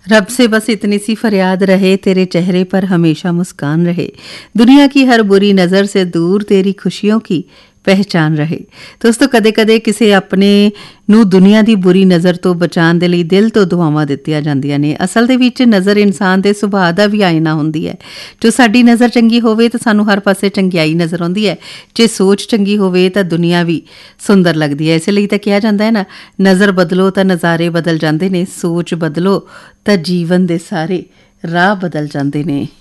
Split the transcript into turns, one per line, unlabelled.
रब से बस इतनी सी फरियाद रहे, तेरे चेहरे पर हमेशा मुस्कान रहे, दुनिया की हर बुरी नज़र से दूर तेरी खुशियों की ਪਹਿਚਾਨ ਰਹੇ। ਦੋਸਤੋ ਕਦੇ-ਕਦੇ ਕਿਸੇ ਆਪਣੇ ਨੂੰ ਦੁਨੀਆ ਦੀ ਬੁਰੀ ਨਜ਼ਰ ਤੋਂ ਬਚਾਉਣ ਦੇ ਲਈ ਦਿਲ ਤੋਂ ਦੁਆਵਾਂ ਦਿੱਤੀਆਂ ਜਾਂਦੀਆਂ ਨੇ। ਅਸਲ ਦੇ ਵਿੱਚ ਨਜ਼ਰ ਇਨਸਾਨ ਦੇ ਸੁਭਾਅ ਦਾ ਵੀ ਆਇਨਾ ਹੁੰਦੀ ਹੈ। ਜੋ ਸਾਡੀ ਨਜ਼ਰ ਚੰਗੀ ਹੋਵੇ ਤਾਂ ਸਾਨੂੰ ਹਰ ਪਾਸੇ ਚੰਗਿਆਈ ਨਜ਼ਰ ਆਉਂਦੀ ਹੈ। ਜੇ ਸੋਚ ਚੰਗੀ ਹੋਵੇ ਤਾਂ ਦੁਨੀਆ ਵੀ ਸੁੰਦਰ ਲੱਗਦੀ ਹੈ। ਇਸ ਲਈ ਤਾਂ ਕਿਹਾ ਜਾਂਦਾ ਹੈ ਨਾ, ਨਜ਼ਰ ਬਦਲੋ ਤਾਂ ਨਜ਼ਾਰੇ ਬਦਲ ਜਾਂਦੇ ਨੇ, ਸੋਚ ਬਦਲੋ ਤਾਂ ਜੀਵਨ ਦੇ ਸਾਰੇ ਰਾਹ ਬਦਲ ਜਾਂਦੇ ਨੇ।